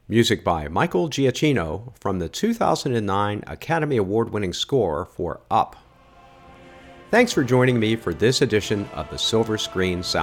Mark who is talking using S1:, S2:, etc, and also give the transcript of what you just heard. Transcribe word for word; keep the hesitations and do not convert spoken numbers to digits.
S1: Music by Michael Giacchino from the two thousand nine Academy Award-winning score for Up. Thanks for joining me for this edition of the Silver Screen Sound.